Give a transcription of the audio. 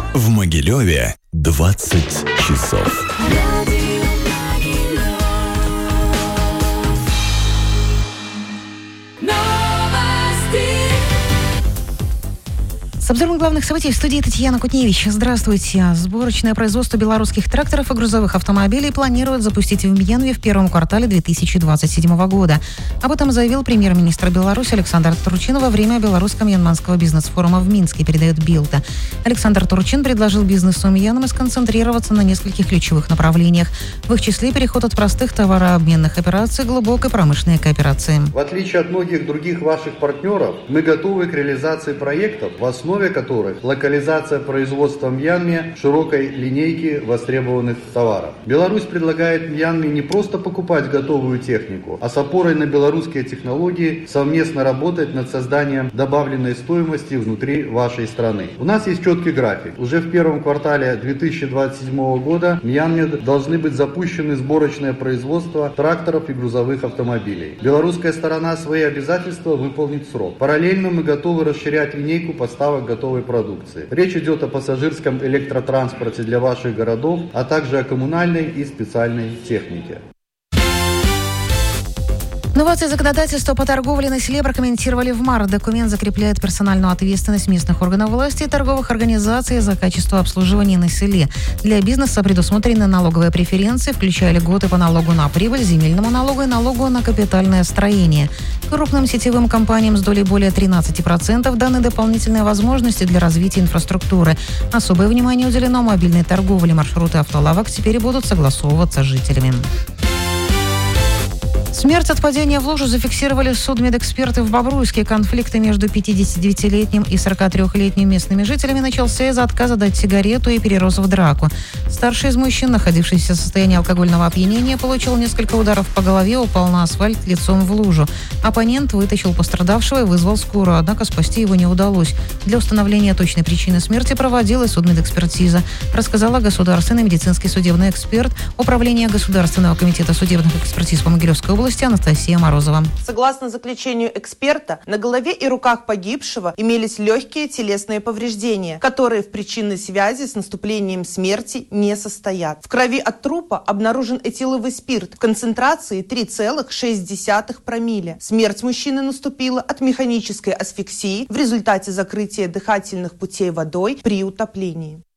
В Могилеве 20 часов. С обзором главных событий в студии Татьяна Кутневич. Здравствуйте. Сборочное производство белорусских тракторов и грузовых автомобилей планируют запустить в Мьенве в первом квартале 2027 года. Об этом заявил премьер-министр Беларуси Александр Турчин во время белорусско-мьянманского бизнес-форума в Минске, передает Билд. Александр Турчин предложил бизнесу Мьянмы сконцентрироваться на нескольких ключевых направлениях. В их числе переход от простых товарообменных операций к глубокой промышленной кооперации. В отличие от многих других ваших партнеров, мы готовы к реализации проектов, в основе которых локализация производства в Мьянме широкой линейки востребованных товаров. Беларусь предлагает Мьянме не просто покупать готовую технику, а с опорой на белорусские технологии совместно работать над созданием добавленной стоимости внутри вашей страны. У нас есть четкий график. Уже в первом квартале 2027 года в Мьянме должны быть запущены сборочное производство тракторов и грузовых автомобилей. Белорусская сторона свои обязательства выполнит в срок. Параллельно мы готовы расширять линейку поставок готовой продукции. Речь идет о пассажирском электротранспорте для ваших городов, а также о коммунальной и специальной технике. Новации законодательства по торговле на селе прокомментировали в март. Документ закрепляет персональную ответственность местных органов власти и торговых организаций за качество обслуживания на селе. Для бизнеса предусмотрены налоговые преференции, включая льготы по налогу на прибыль, земельному налогу и налогу на капитальное строение. Крупным сетевым компаниям с долей более 13% даны дополнительные возможности для развития инфраструктуры. Особое внимание уделено мобильной торговле. Маршруты автолавок теперь будут согласовываться с жителями. Смерть от падения в лужу зафиксировали судмедэксперты в Бобруйске. Конфликты между 59-летним и 43-летним местными жителями начался из-за отказа дать сигарету и перерос в драку. Старший из мужчин, находившийся в состоянии алкогольного опьянения, получил несколько ударов по голове, упал на асфальт лицом в лужу. Оппонент вытащил пострадавшего и вызвал скорую, однако спасти его не удалось. Для установления точной причины смерти проводилась судмедэкспертиза, рассказала государственный медицинский судебный эксперт Управления Государственного комитета судебных экспертиз по Могилевской области Анастасия Морозова. Согласно заключению эксперта, на голове и руках погибшего имелись легкие телесные повреждения, которые в причинной связи с наступлением смерти не состоят. В крови от трупа обнаружен этиловый спирт в концентрации 3,6 промилле. Смерть мужчины наступила от механической асфиксии в результате закрытия дыхательных путей водой при утоплении.